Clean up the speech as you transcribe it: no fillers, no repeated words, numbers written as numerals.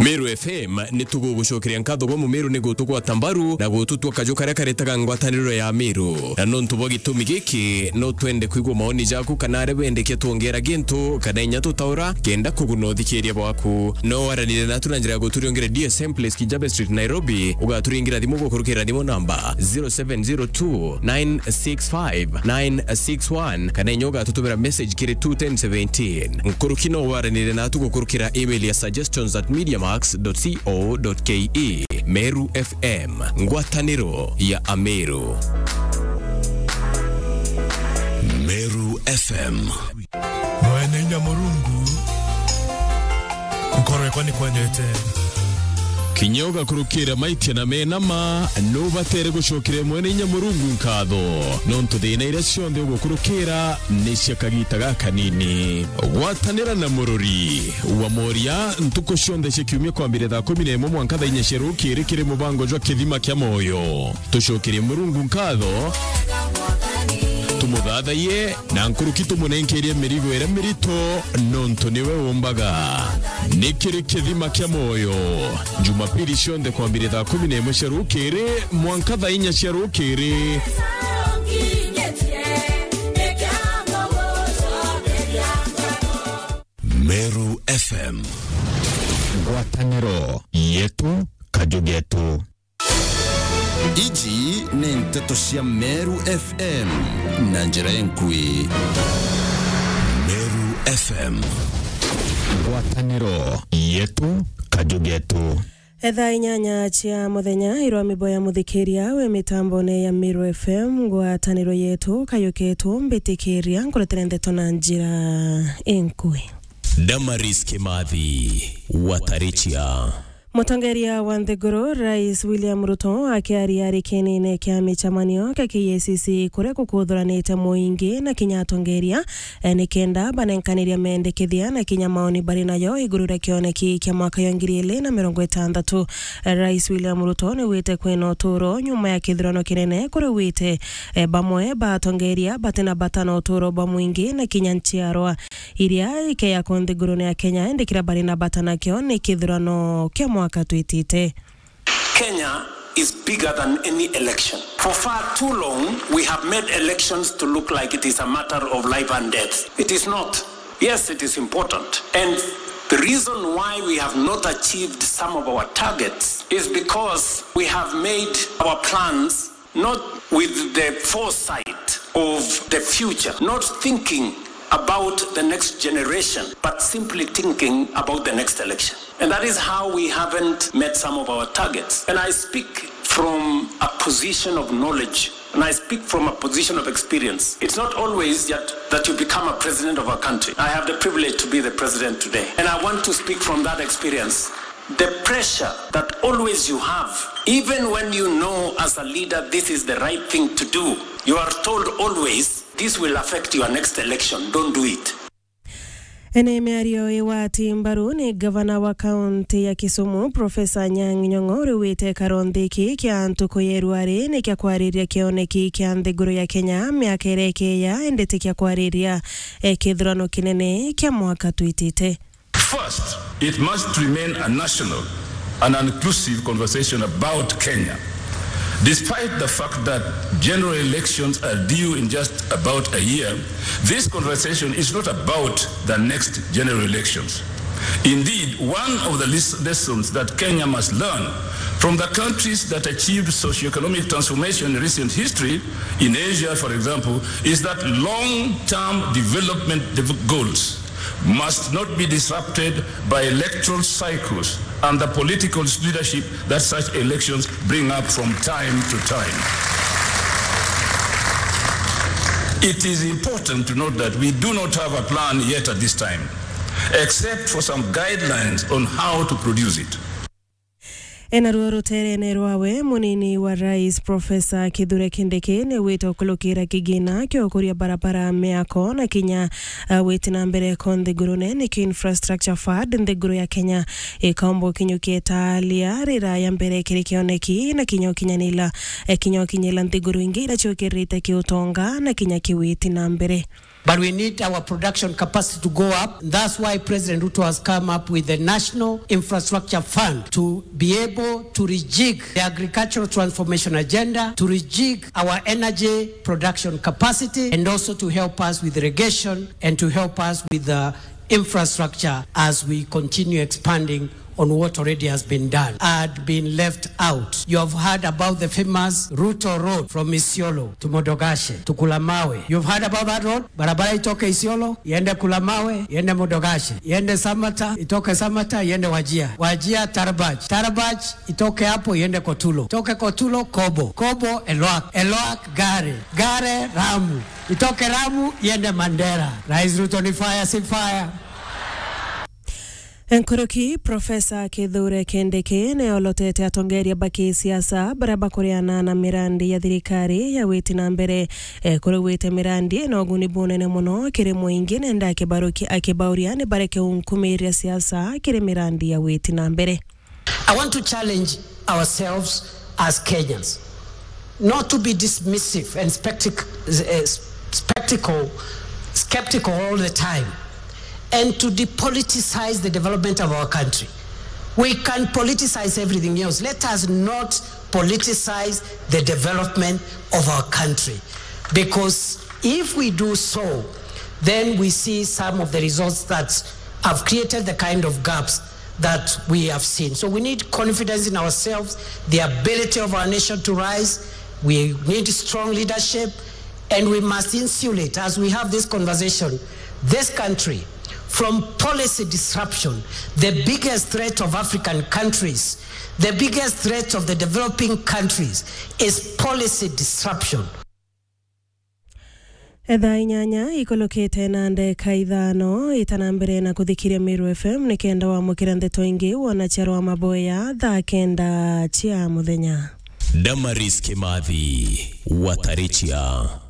Meru FM nitugugucokeria nkatho gwa Mumeru ni gutugwa tambaru na gututwa kajo karia karetaga ngwataniro ya Meru na no ntubo gitumi giki no twende kuigwa maoni jaku kana arebendeke tuongera gintu kana inya tutaura kenda kugunothikiria bwaku no waranire na tunanjira guturiongera DSM Place Kijabe Street Nairobi ugaturingira thimu gukurukira thimu namba 0702965961 kana inyoga tutubira message kiri 21017 nkurukino waranire na tugukurukira email ya suggestions@mediamax.co.ke. Meru FM, ngwataniro ya Ameru. Meru FM. Mwene Nyamurungu nkoro kwani kwanyete kinyoga kurukira maitia na menama no batere gucokire mwene Nyamurungu nkatho no ntuthina ire cionthe gukurukira ni ciakagitaga kanini gwatanira na mururi wa moria ntuko cionthe cikiumia kwambire thaa 11 mwanka thaa 4 cerukire kiri mubango jwa kithima kia moyo tucokire Murungu nkatho tumuthathaie na nkuruki tumunenkerie mirigo ira mirito nonto niwe umbaga nikiri kithima kia moyo Jumapili cionthe kwambire thaa 11 cerukire mwanka thaa 4 cerukire Meru FM, ngwataniro yetu kajugetu. Iji ni nteto cia Meru FM na njira enkui. Meru FM, ngwataniro yetu kajugetu. Etha inyanya chia muthenya irwa miboya muthikiria we mitambone ya Meru FM ngwataniro yetu kayuketu mbitikiria nkuretera ndeto na njira enkui. Damaris Kimathi Watarichia. Mutongeria wa Nthiguru Rais William Ruto akiaria rikinine kia michamanio kia KCC kuria gukuthuranite muingi na kinya atongeria ni kenda banenkaniria mendekithia na kinya maoni bari nayo iguru ria kioneki kia mwaka 2060. Rais William Ruto ni wite kwina uturo nyuma ya kithurano kinene kuri wite bamwe batongeria batina batano uturo ba muingi na kinya nchiarwa iria ike ya Nthiguru ya Kenya endekira bari na batana kio ni kithurano kia Kenya is bigger than any election. For far too long, we have made elections to look like it is a matter of life and death. It is not. Yes, it is important. And the reason why we have not achieved some of our targets is because we have made our plans not with the foresight of the future, not thinking about the next generation, but simply thinking about the next election. And that is how we haven't met some of our targets. And I speak from a position of knowledge, and I speak from a position of experience. It's not always that you become a president of a country. I have the privilege to be the president today. And I want to speak from that experience. The pressure that always you have, even when you know as a leader this is the right thing to do, you are told always, this will affect your next election, don't do it. Ene meario ewa timbaru ni gavana wa kaunti ya Kisumu Profesa Anyang' Nyong'o riwite karonthiki kia ntuko yeruari ni kia kwariria kioneki kia Nthiguru ya Kenya miaka ireke ya endete kia kwariria kithurano kinene kia mwaka twitite. First, it must remain a national and an inclusive conversation about Kenya. Despite the fact that general elections are due in just about a year, this conversation is not about the next general elections. Indeed, one of the lessons that Kenya must learn from the countries that achieved socio-economic transformation in recent history, in Asia, for example, is that long-term development goals must not be disrupted by electoral cycles and the political leadership that such elections bring up from time to time. It is important to note that we do not have a plan yet at this time, except for some guidelines on how to produce it. Enaruo terene rwawe munini wa rais Profesa Kithure Kindiki ni wito kulukira kigina kyo kuria barabara meako na kinya wetina mbere ko Nthiguru ni infrastructure fund Nthiguru ya Kenya ikombo kinyuketa liarira ya mbere kirikioneki na kinyo kinyanyila Nthiguru ingi na chokirite kiutonga na kinya kiwiti na mbere. but we need our production capacity to go up. And that's why President Ruto has come up with the National Infrastructure Fund to be able to rejig the agricultural transformation agenda, to rejig our energy production capacity, and also to help us with irrigation and to help us with the infrastructure as we continue expanding on what already has been done. Had been left out. You have heard about the famous Ruto Road from Isiolo to Modogashe to Kulamawe. You've heard about that road? Barabara itoke Isiolo, iende Kulamawe, iende Modogashe, iende Samata, itoke Samata, iende Wajia. Wajia Tarabaj. Tarabaj itoke hapo, iende Kotulo. Itoke Kotulo, Kobo. Kobo, Eloak. Eloak, Gare. Gare, Ramu. Itoke Ramu, iende Mandera. Rais Ruto ni fire, si fire. Nkoroki Profesa Kithure Kindiki ne olotete atongeria baki siasa baraba kuriana na mirandi ya thirikari ya witi na mbere kuruwite mirandi na oguni bonene muno kiri muingi nenda akibauria ne bareke unkumiria siasa kiri mirandi ya witi na mbere. I want to challenge ourselves as Kenyans not to be dismissive and skeptical all the time, and to depoliticize the development of our country. We can politicize everything else. Let us not politicize the development of our country, because if we do so, then we see some of the results that have created the kind of gaps that we have seen. So we need confidence in ourselves, the ability of our nation to rise. We need strong leadership, and we must insulate, as we have this conversation, this country from policy disruption. The biggest threat of African countries, the biggest threat of the developing countries is policy disruption. Edha inyanya ikolokete nande kaithano itanambere na kuthikiria Meru FM nikenda wa mukira ndeto ingi wanacharo wa maboya thaa kenda chia muthenya. Damaris Kimathi Watarichia.